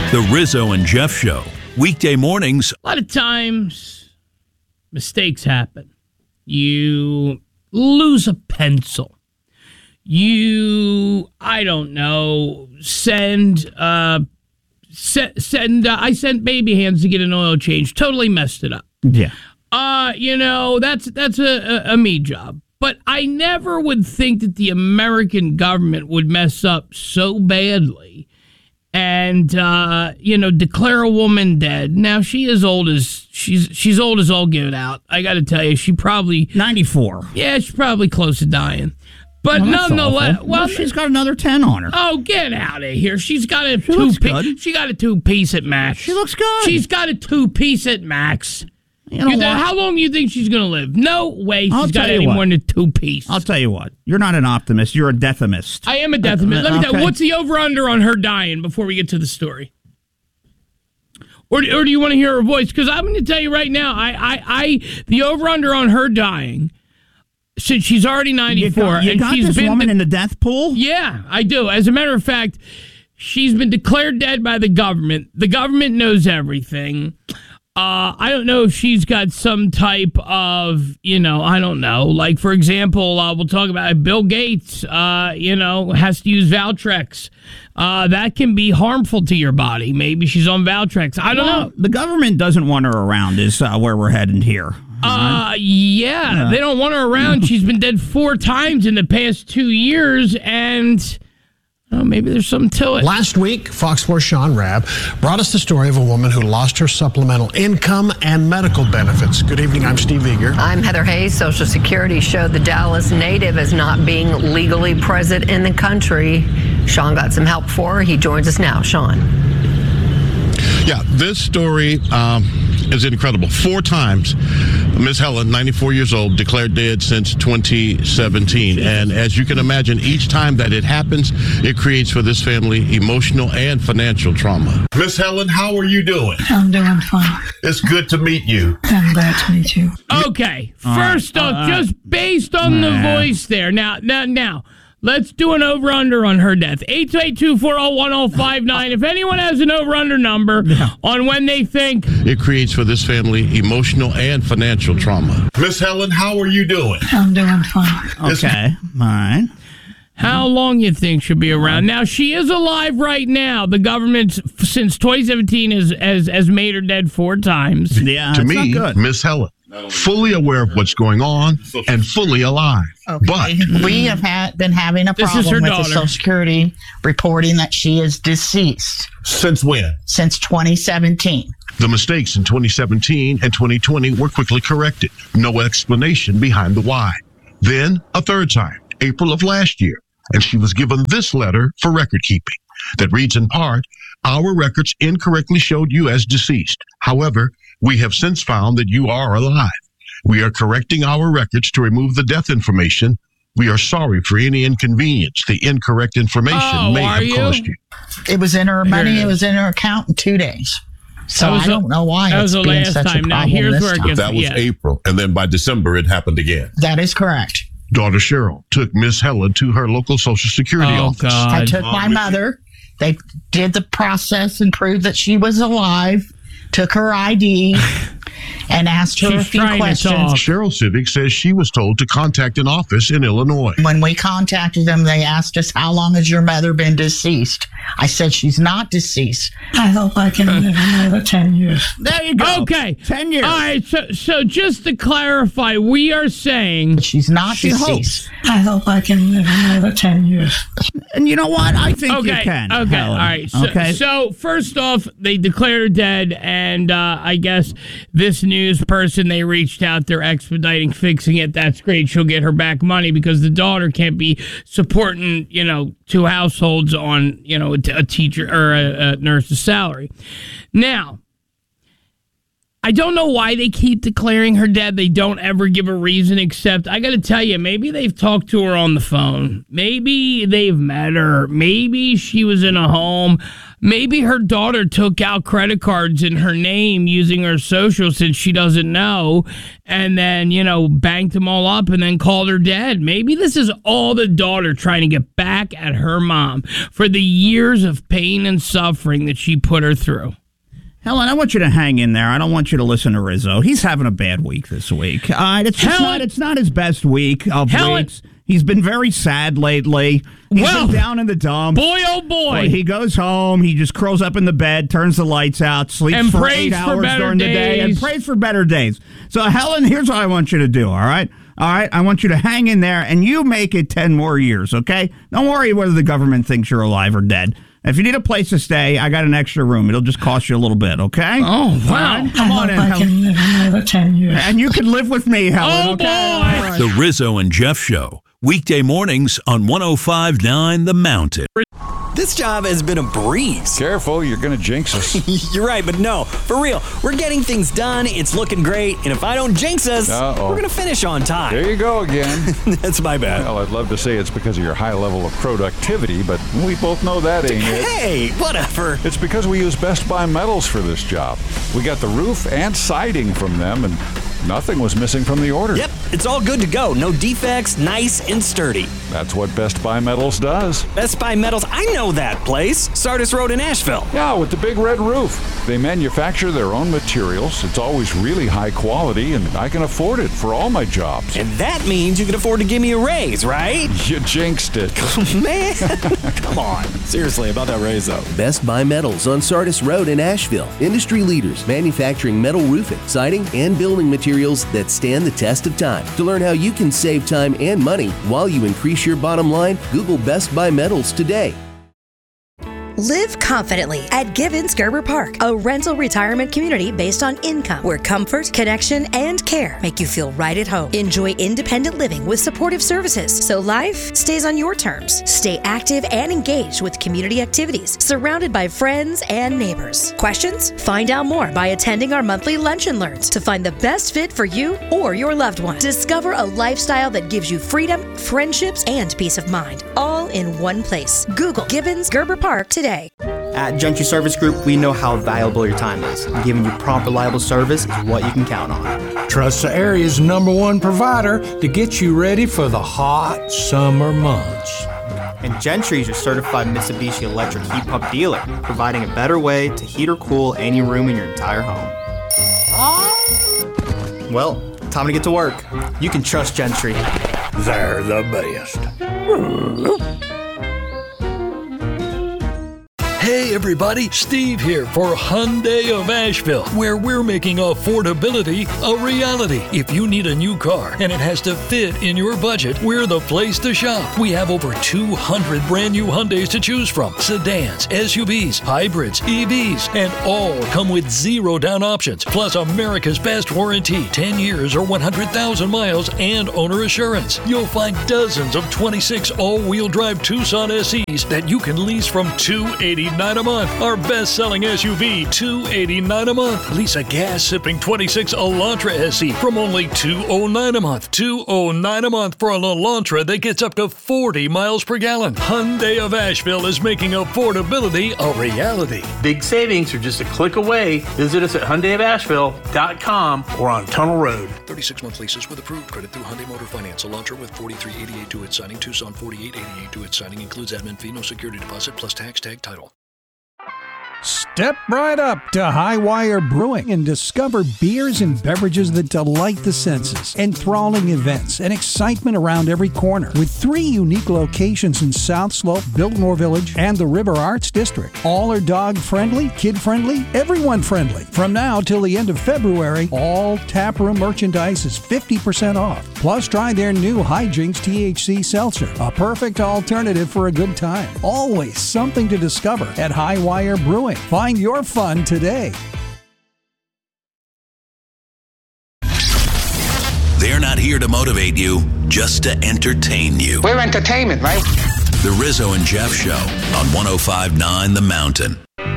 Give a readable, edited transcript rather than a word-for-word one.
The Rizzo and Jeff Show, weekday mornings. A lot of times, mistakes happen. You lose a pencil. I don't know, I sent baby hands to get an oil change. Totally messed it up. Yeah. That's a me job. But I never would think that the American government would mess up so badly and declare a woman dead. Now she's old as all get out. I got to tell you, she probably 94. Yeah, she's probably close to dying. But nonetheless, well, she's got another 10 on her. Oh, get out of here! She's got a She got a 2-piece at max. She looks good. She's got a 2-piece at max. You know what? How long do you think she's going to live? No way she's got any what. more than a 2-piece. I'll tell you what. You're not an optimist. You're a deathimist. I am a deathimist. Let me tell you, Okay. what's the over-under on her dying before we get to the story? Or do you want to hear her voice? Because I'm going to tell you right now, the over-under on her dying, since she's already 94. You got she's this woman in the death pool? Yeah, I do. As a matter of fact, she's been declared dead by the government. The government knows everything. I don't know if she's got some type of, I don't know. Like, for example, we'll talk about Bill Gates, has to use Valtrex. That can be harmful to your body. Maybe she's on Valtrex. I don't know. The government doesn't want her around is where we're headed here. They don't want her around. She's been dead 4 times in the past 2 years, and maybe there's something to it. Last week, Fox 4's Sean Rabb brought us the story of a woman who lost her supplemental income and medical benefits. Good evening, I'm Steve Eager. I'm Heather Hayes. Social Security showed the Dallas native as not being legally present in the country. Sean got some help for her. He joins us now. Sean. Yeah, this story is incredible. 4 times, Ms. Helen, 94 years old, declared dead since 2017. And as you can imagine, each time that it happens, it creates for this family emotional and financial trauma. Miss Helen, how are you doing? I'm doing fine. It's good to meet you. I'm glad to meet you. Okay, first off, just based on the voice there. Now, let's do an over-under on her death. 828-240-1059. If anyone has an over-under number on when they think it creates for this family emotional and financial trauma. Miss Helen, how are you doing? I'm doing fine. Okay, all right. how long you think she'll be around. Now, she is alive right now. The government, since 2017, has made her dead 4 times. Yeah, to it's me, not good. Miss Helen, fully aware of what's going on and fully alive. Okay. But we have been having a This is her problem with the daughter. Social Security reporting that she is deceased since when? since 2017. The mistakes in 2017 and 2020 were quickly corrected. No explanation behind the why. Then, a third time, April of last year, and she was given this letter for record keeping that reads in part, "Our records incorrectly showed you as deceased. However, we have since found that you are alive. We are correcting our records to remove the death information. We are sorry for any inconvenience the incorrect information may have caused you." It was in her money. Here it It was in her account in 2 days. So That was I don't know why that was it's the being last such time. a Now, problem here's this where it time. gets That was yeah. April, and then by December it happened again. That is correct. Daughter Cheryl took Miss Helen to her local Social Security Oh, office. I God. took my mother. They did the process and proved that she was alive. Took her ID and asked her She's a few trying to questions. talk. Cheryl Civic says she was told to contact an office in Illinois. When we contacted them, they asked us, "How long has your mother been deceased?" I said, "She's not deceased." I hope I can live another 10 years. There you go. Okay. 10 years. All right, so just to clarify, we are saying She's not She deceased. hopes. I hope I can live another 10 years. And you know what? I think you okay, can. okay, Helen. all right. So, okay. so first off, they declared her dead, and I guess this news person, they reached out, they're expediting fixing it. That's great. She'll get her back money because the daughter can't be supporting, 2 households on, a teacher or a nurse's salary. Now, I don't know why they keep declaring her dead. They don't ever give a reason, except I got to tell you, maybe they've talked to her on the phone. Maybe they've met her. Maybe she was in a home. Maybe her daughter took out credit cards in her name using her social since she doesn't know, and then, banked them all up and then called her dead. Maybe this is all the daughter trying to get back at her mom for the years of pain and suffering that she put her through. Helen, I want you to hang in there. I don't want you to listen to Rizzo. He's having a bad week this week. It's not his best week of weeks. He's been very sad lately. He's been down in the dumps. Boy, oh boy. He goes home. He just curls up in the bed, turns the lights out, sleeps and for 8 hours during the day, and prays for better days. So, Helen, here's what I want you to do, all right? All right, I want you to hang in there, and you make it 10 more years, okay? Don't worry whether the government thinks you're alive or dead. If you need a place to stay, I got an extra room. It'll just cost you a little bit, okay? Oh, wow. Come on in, I can live another 10 years. And you can live with me, Helen, oh, okay? Boy. Right. The Rizzo and Jeff Show. Weekday mornings on 105.9 The Mountain. This job has been a breeze. Careful, you're going to jinx us. You're right, but no, for real. We're getting things done. It's looking great. And if I don't jinx us, we're going to finish on time. There you go again. That's my bad. Well, I'd love to say it's because of your high level of productivity, but we both know that ain't it. Hey, whatever. It's because we use Best Buy Metals for this job. We got the roof and siding from them, and nothing was missing from the order. Yep, it's all good to go. No defects, nice and sturdy. That's what Best Buy Metals does. Best Buy Metals, I know that place. Sardis Road in Asheville. Yeah, with the big red roof. They manufacture their own materials. It's always really high quality, and I can afford it for all my jobs. And that means you can afford to give me a raise, right? You jinxed it. Man, come on. Seriously, about that raise, though. Best Buy Metals on Sardis Road in Asheville. Industry leaders manufacturing metal roofing, siding, and building materials that stand the test of time. To learn how you can save time and money while you increase your bottom line, Google Best Buy Metals today. Live confidently at Givens Gerber Park, a rental retirement community based on income, where comfort, connection, and care make you feel right at home. Enjoy independent living with supportive services, so life stays on your terms. Stay active and engaged with community activities, surrounded by friends and neighbors. Questions? Find out more by attending our monthly Lunch and Learns to find the best fit for you or your loved one. Discover a lifestyle that gives you freedom, friendships, and peace of mind, all in one place. Google Givens Gerber Park today. At Gentry Service Group, we know how valuable your time is. And giving you prompt, reliable service is what you can count on. Trust the area's #1 provider to get you ready for the hot summer months. And Gentry is your certified Mitsubishi electric heat pump dealer, providing a better way to heat or cool any room in your entire home. Well, time to get to work. You can trust Gentry. They're the best. Hey everybody, Steve here for Hyundai of Asheville, where we're making affordability a reality. If you need a new car and it has to fit in your budget, we're the place to shop. We have over 200 brand new Hyundais to choose from. Sedans, SUVs, hybrids, EVs, and all come with 0 down options, plus America's best warranty, 10 years or 100,000 miles, and owner assurance. You'll find dozens of 26 all-wheel drive Tucson SEs that you can lease from $289 a month. Our best-selling SUV, $289 a month. Lease a gas-sipping 26 Elantra SE from only $209 a month. $209 a month for an Elantra that gets up to 40 miles per gallon. Hyundai of Asheville is making affordability a reality. Big savings are just a click away. Visit us at HyundaiofAsheville.com or on Tunnel Road. 36-month leases with approved credit through Hyundai Motor Finance. Elantra with $43.88 due at signing. Tucson $48.88 due at signing. Includes admin fee, no security deposit, plus tax, tag, title. Step right up to Highwire Brewing and discover beers and beverages that delight the senses. Enthralling events and excitement around every corner. With 3 unique locations in South Slope, Biltmore Village, and the River Arts District. All are dog-friendly, kid-friendly, everyone-friendly. From now till the end of February, all taproom merchandise is 50% off. Plus, try their new Hijinks THC Seltzer, a perfect alternative for a good time. Always something to discover at Highwire Brewing. Find your fun today. They're not here to motivate you, just to entertain you. We're entertainment, right? The Rizzo and Jeff Show on 105.9 The Mountain.